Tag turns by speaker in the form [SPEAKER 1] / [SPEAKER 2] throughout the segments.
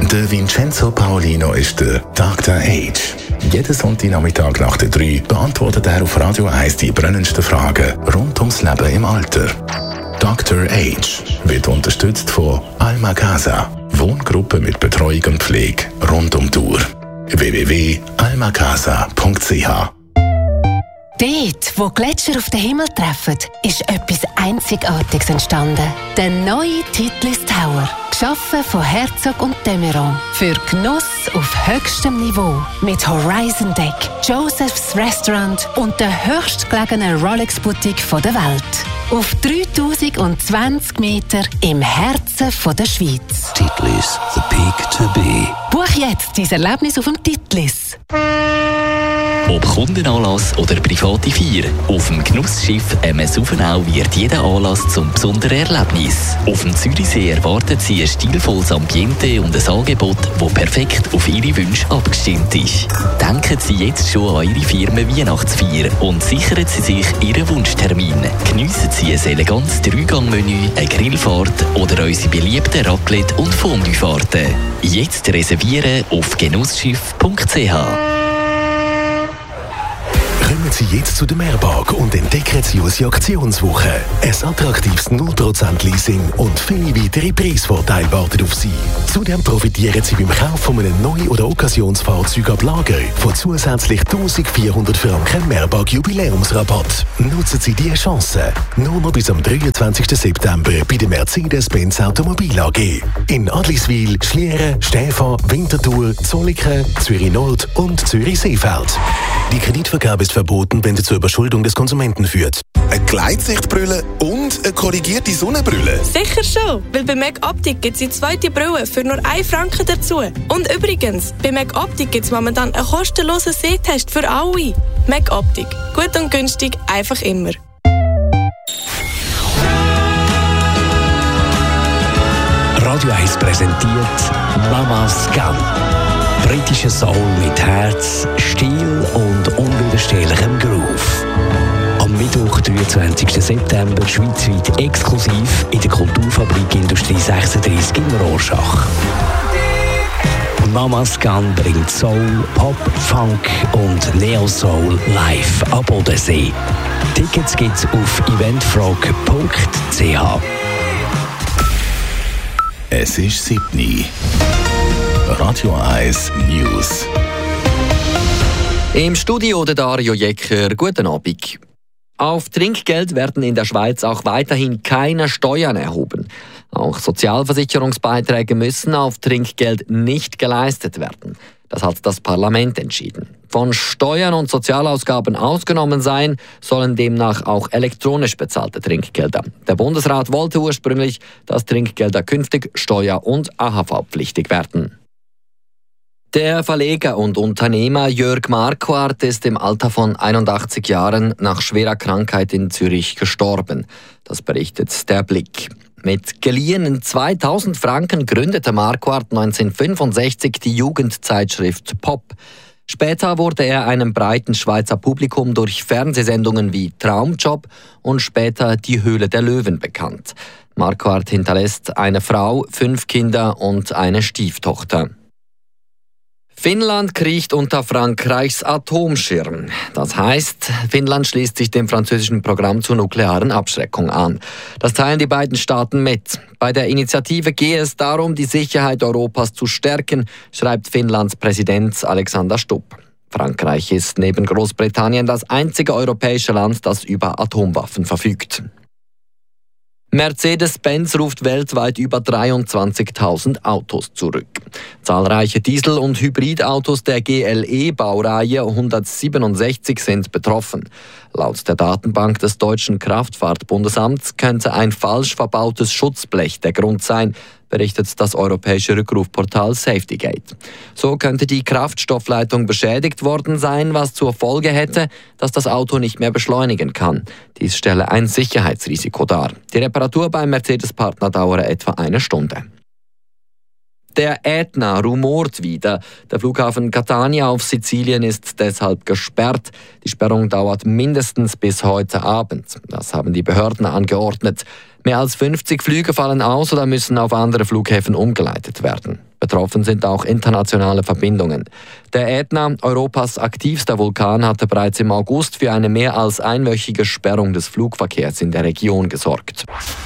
[SPEAKER 1] Der Vincenzo Paolino ist der Dr. Age. Jeden Sonntagnachmittag nach der 3 beantwortet er auf Radio 1 die brennendsten Fragen rund ums Leben im Alter. Dr. Age wird unterstützt von Alma Casa, Wohngruppe mit Betreuung und Pflege rund um die Uhr. www.almacasa.ch.
[SPEAKER 2] Dort, wo Gletscher auf den Himmel treffen, ist etwas Einzigartiges entstanden. Der neue Titlis Tower. Geschaffen von Herzog und de Meuron. Für Genuss auf höchstem Niveau. Mit Horizon Deck, Joseph's Restaurant und der höchstgelegenen Rolex-Boutique der Welt. Auf 3020 Meter im Herzen der Schweiz.
[SPEAKER 3] Titlis, the peak to be.
[SPEAKER 2] Buch jetzt dein Erlebnis auf dem Titlis.
[SPEAKER 4] Ob Kundenanlass oder private Feier, auf dem Genussschiff MS Uffenau wird jeder Anlass zum besonderen Erlebnis. Auf dem Zürichsee erwartet Sie ein stilvolles Ambiente und ein Angebot, das perfekt auf Ihre Wünsche abgestimmt ist. Denken Sie jetzt schon an Ihre Firmen-Weihnachtsfeier und sichern Sie sich Ihren Wunschtermin. Geniessen Sie ein elegantes 3-Gang-Menü, eine Grillfahrt oder unsere beliebten Raclette- und Fondue-Fahrten. Jetzt reservieren auf genussschiff.ch.
[SPEAKER 5] Kommen Sie jetzt zu der Mehrpark und entdecken Sie unsere Aktionswoche. Ein attraktives 0% Leasing und viele weitere Preisvorteile warten auf Sie. Zudem profitieren Sie beim Kauf von einem Neu- oder Occasionsfahrzeug ab Lager von zusätzlich 1400 Franken Mehrpark Jubiläumsrabatt. Nutzen Sie diese Chance. Nur noch bis am 23. September bei der Mercedes-Benz Automobil AG. In Adliswil, Schlieren, Stäfa, Winterthur, Zollikofen, Zürich Nord und Zürich Seefeld. Die Kreditvergabe ist verboten, wenn sie zur Überschuldung des Konsumenten führt.
[SPEAKER 6] Eine Gleitsichtbrille und eine korrigierte Sonnenbrille?
[SPEAKER 7] Sicher schon, weil bei Mac Optik gibt es die zweite Brille für nur 1 Franken dazu. Und übrigens, bei Mac Optik gibt es momentan einen kostenlosen Sehtest für alle. Mac Optik. Gut und günstig, einfach immer.
[SPEAKER 3] Radio 1 präsentiert Mama's Gun. Britischer Soul mit Herz, Stil und unwiderstehlichem Groove. Am Mittwoch, 23. September, schweizweit exklusiv in der Kulturfabrik Industrie 36 in Rorschach. Mama's Gun bringt Soul, Pop, Funk und Neo-Soul live am Bodensee. Tickets gibt's auf eventfrog.ch.
[SPEAKER 1] Es ist 7. Radio 1 News.
[SPEAKER 8] Im Studio der Dario Jecker. Guten Abend. Auf Trinkgeld werden in der Schweiz auch weiterhin keine Steuern erhoben. Auch Sozialversicherungsbeiträge müssen auf Trinkgeld nicht geleistet werden. Das hat das Parlament entschieden. Von Steuern und Sozialausgaben ausgenommen sein, sollen demnach auch elektronisch bezahlte Trinkgelder. Der Bundesrat wollte ursprünglich, dass Trinkgelder künftig steuer- und AHV-pflichtig werden. Der Verleger und Unternehmer Jörg Marquardt ist im Alter von 81 Jahren nach schwerer Krankheit in Zürich gestorben. Das berichtet der Blick. Mit geliehenen 2000 Franken gründete Marquardt 1965 die Jugendzeitschrift Pop. Später wurde er einem breiten Schweizer Publikum durch Fernsehsendungen wie Traumjob und später Die Höhle der Löwen bekannt. Marquardt hinterlässt eine Frau, 5 Kinder und eine Stieftochter. Finnland kriecht unter Frankreichs Atomschirm. Das heißt, Finnland schließt sich dem französischen Programm zur nuklearen Abschreckung an. Das teilen die beiden Staaten mit. Bei der Initiative gehe es darum, die Sicherheit Europas zu stärken, schreibt Finnlands Präsident Alexander Stubb. Frankreich ist neben Großbritannien das einzige europäische Land, das über Atomwaffen verfügt. Mercedes-Benz ruft weltweit über 23.000 Autos zurück. Zahlreiche Diesel- und Hybridautos der GLE-Baureihe 167 sind betroffen. Laut der Datenbank des Deutschen Kraftfahrtbundesamts könnte ein falsch verbautes Schutzblech der Grund sein, berichtet das europäische Rückrufportal SafetyGate. So könnte die Kraftstoffleitung beschädigt worden sein, was zur Folge hätte, dass das Auto nicht mehr beschleunigen kann. Dies stelle ein Sicherheitsrisiko dar. Die Reparatur beim Mercedes-Partner dauere etwa 1 Stunde. Der Ätna rumort wieder. Der Flughafen Catania auf Sizilien ist deshalb gesperrt. Die Sperrung dauert mindestens bis heute Abend. Das haben die Behörden angeordnet. Mehr als 50 Flüge fallen aus oder müssen auf andere Flughäfen umgeleitet werden. Betroffen sind auch internationale Verbindungen. Der Ätna, Europas aktivster Vulkan, hatte bereits im August für eine mehr als einwöchige Sperrung des Flugverkehrs in der Region gesorgt.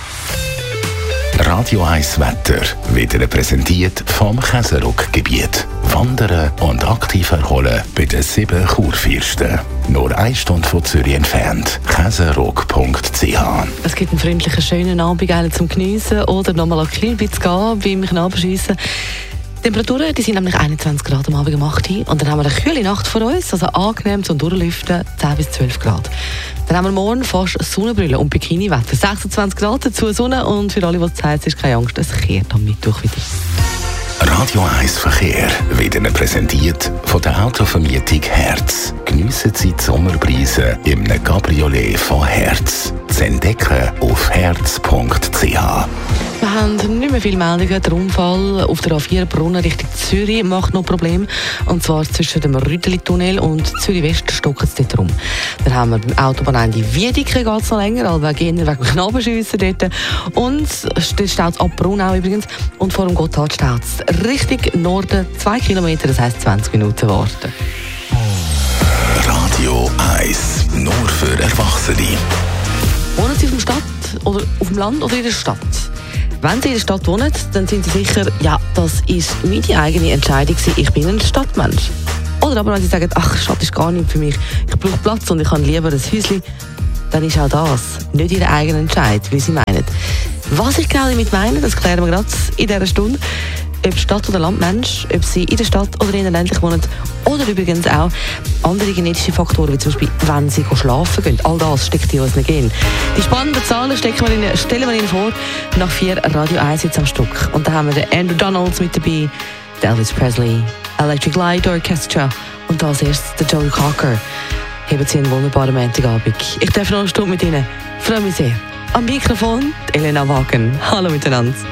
[SPEAKER 1] Radio 1 Wetter wird Ihnen präsentiert vom Käseruck-Gebiet. Wandern und aktiv erholen bei den 7 Kurfürsten. Nur 1 Stunde von Zürich entfernt. Käseruck.ch.
[SPEAKER 9] Es gibt einen freundlichen, schönen Abend zum Geniessen oder nochmal ein klein bisschen gehen beim Knabenschiessen. Die Temperaturen die sind nämlich 21 Grad am Abend um 8 Uhr. Und dann haben wir eine kühle Nacht vor uns, also angenehm zum Durchlüften, 10 bis 12 Grad. Dann haben wir morgen fast Sonnenbrille und Bikini-Wetter. 26 Grad, dazu Sonne und für alle, die es heiß ist, keine Angst, es kehrt am Mittwoch wieder.
[SPEAKER 1] Radio 1 Verkehr wird Ihnen präsentiert von der Autovermietung Herz. Geniessen Sie die Sommerpreise im Cabriolet von Herz. Zu entdecken auf herz.ch.
[SPEAKER 9] Wir haben nicht mehr viele Meldungen. Der Unfall auf der A4 Brunnen Richtung Zürich macht noch Probleme. Und zwar zwischen dem Rüteli-Tunnel und Zürich-West stocken es dort rum. Dann haben wir beim Autobahnende Wiedeke geht es noch länger, also wegen dem Knabenschiessen dort. Und dort staut es ab Brunau übrigens. Und vor dem Gotthard staut es Richtung Norden 2 Kilometer, das heisst 20 Minuten warten.
[SPEAKER 1] Radio 1, nur für Erwachsene.
[SPEAKER 9] Wohnen Sie auf der Stadt oder auf dem Land oder in der Stadt? Wenn Sie in der Stadt wohnen, dann sind Sie sicher, ja, das ist meine eigene Entscheidung, ich bin ein Stadtmensch. Oder aber wenn Sie sagen, ach, Stadt ist gar nicht für mich, ich brauche Platz und ich habe lieber ein Häuschen, dann ist auch das nicht Ihre eigene Entscheidung, wie Sie meinen. Was ich genau damit meine, das klären wir gerade in dieser Stunde. Ob Stadt- oder Landmensch, ob Sie in der Stadt oder in der ländlich wohnen oder übrigens auch andere genetische Faktoren, wie zum Beispiel, wenn Sie schlafen gehen. All das steckt in unseren Genen. Die spannenden Zahlen stellen wir Ihnen vor, nach 4 Radio 1 jetzt am Stück. Und da haben wir den Andrew Donalds mit dabei, Elvis Presley, Electric Light Orchestra und als erstes der Joey Cocker. Haben Sie einen wunderbaren Montagabend. Ich darf noch eine Stunde mit Ihnen. Ich freue mich sehr. Am Mikrofon Elena Wagen. Hallo miteinander.